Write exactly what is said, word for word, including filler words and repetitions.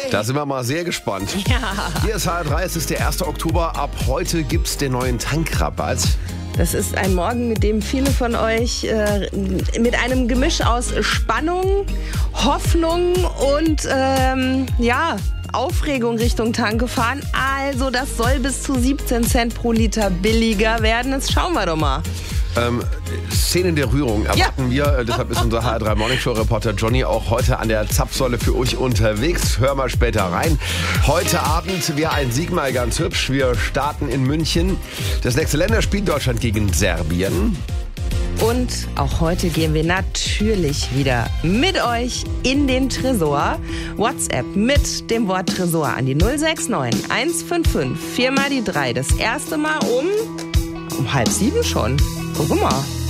Da sind wir mal sehr gespannt. Ja. Hier ist H R drei, es ist der erste Oktober. Ab heute gibt es den neuen Tankrabatt. Das ist ein Morgen, mit dem viele von euch äh, mit einem Gemisch aus Spannung, Hoffnung und ähm, ja, Aufregung Richtung Tanke fahren. Also das soll bis zu siebzehn Cent pro Liter billiger werden. Jetzt schauen wir doch mal. Ähm, Szenen der Rührung erwarten ja. wir. Deshalb ist unser H R drei Morning Show Reporter Johnny auch heute an der Zapfsäule für euch unterwegs. Hör mal später rein. Heute Abend wäre ein Sieg mal ganz hübsch. Wir starten in München. Das nächste Länderspiel Deutschland gegen Serbien. Und auch heute gehen wir natürlich wieder mit euch in den Tresor. WhatsApp mit dem Wort Tresor an die null sechs neun eins fünf fünf vier mal die drei. Das erste Mal um, um halb sieben schon. Guck mal.